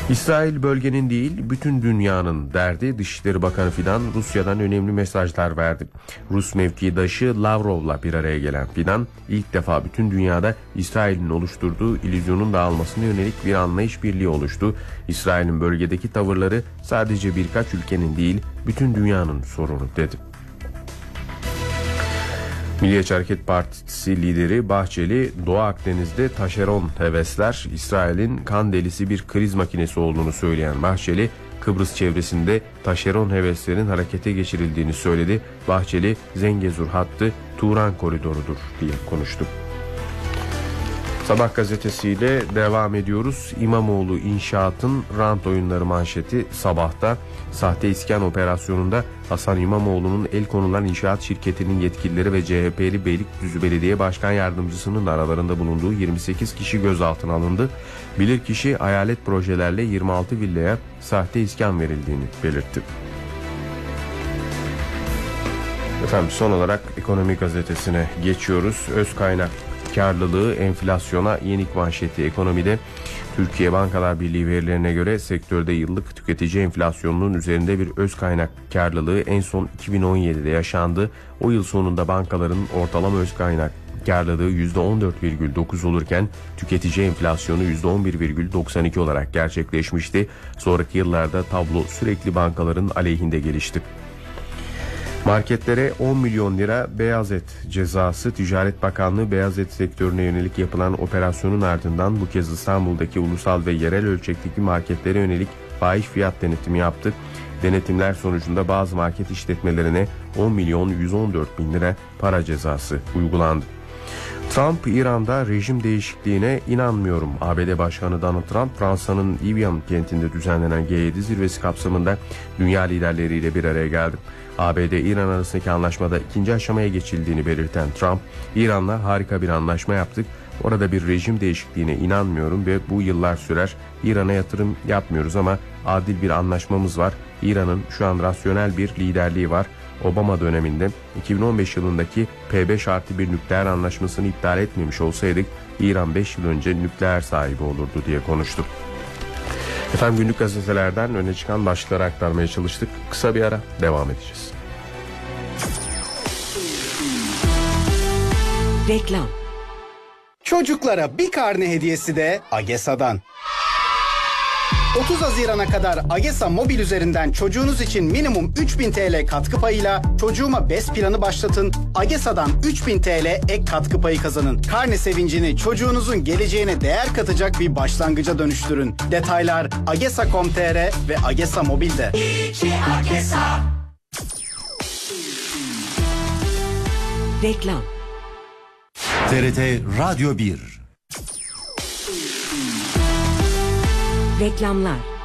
İsrail bölgenin değil bütün dünyanın derdi. Dışişleri Bakanı Fidan Rusya'dan önemli mesajlar verdi. Rus mevkidaşı Lavrov'la bir araya gelen Fidan ilk defa bütün dünyada İsrail'in oluşturduğu illüzyonun dağılmasına yönelik bir anlayış birliği oluştu. İsrail'in bölgedeki tavırları sadece birkaç ülkenin değil bütün dünyanın sorunu dedi. Milliyetçi Hareket Partisi lideri Bahçeli, Doğu Akdeniz'de taşeron hevesler İsrail'in kan delisi bir kriz makinesi olduğunu söyleyen Bahçeli, Kıbrıs çevresinde taşeron heveslerin harekete geçirildiğini söyledi. Bahçeli, Zengezur hattı Turan koridorudur diye konuştu. Sabah gazetesiyle devam ediyoruz. İmamoğlu inşaatın rant oyunları manşeti Sabah'ta. Sahte iskan operasyonunda Hasan İmamoğlu'nun el konulan inşaat şirketinin yetkilileri ve CHP'li Beylikdüzü Belediye Başkan Yardımcısının aralarında bulunduğu 28 kişi gözaltına alındı. Bilirkişi hayalet projelerle 26 villaya sahte iskan verildiğini belirtti. Efendim son olarak Ekonomi Gazetesi'ne geçiyoruz. Öz kaynak karlılığı enflasyona yenik manşeti ekonomide. Türkiye Bankalar Birliği verilerine göre sektörde yıllık tüketici enflasyonunun üzerinde bir öz kaynak karlılığı en son 2017'de yaşandı. O yıl sonunda bankaların ortalama öz kaynak karlılığı %14,9 olurken tüketici enflasyonu %11,92 olarak gerçekleşmişti. Sonraki yıllarda tablo sürekli bankaların aleyhinde gelişti. Marketlere 10 milyon lira beyaz et cezası. Ticaret Bakanlığı beyaz et sektörüne yönelik yapılan operasyonun ardından bu kez İstanbul'daki ulusal ve yerel ölçekteki marketlere yönelik fahiş fiyat denetimi yaptı. Denetimler sonucunda bazı market işletmelerine 10 milyon 114 bin lira para cezası uygulandı. Trump, İran'da rejim değişikliğine inanmıyorum. ABD Başkanı Donald Trump, Fransa'nın Evian kentinde düzenlenen G7 zirvesi kapsamında dünya liderleriyle bir araya geldi. ABD-İran arasındaki anlaşmada ikinci aşamaya geçildiğini belirten Trump, İran'la harika bir anlaşma yaptık. Orada bir rejim değişikliğine inanmıyorum ve bu yıllar sürer. İran'a yatırım yapmıyoruz ama adil bir anlaşmamız var. İran'ın şu an rasyonel bir liderliği var. Obama döneminde 2015 yılındaki P5+1 nükleer anlaşmasını iptal etmemiş olsaydık İran 5 yıl önce nükleer sahibi olurdu diye konuştu. Efendim günlük gazetelerden öne çıkan başlıkları aktarmaya çalıştık. Kısa bir ara devam edeceğiz. Reklam. Çocuklara bir karne hediyesi de AGESA'dan. 30 Haziran'a kadar AGESA mobil üzerinden çocuğunuz için minimum 3000 TL katkı payıyla Çocuğuma BES planı başlatın. AGESA'dan 3000 TL ek katkı payı kazanın. Karne sevincini çocuğunuzun geleceğine değer katacak bir başlangıca dönüştürün. Detaylar agesa.com.tr ve AGESA mobilde. AGESA. Reklam. TRT Radyo 1. Reklamlar.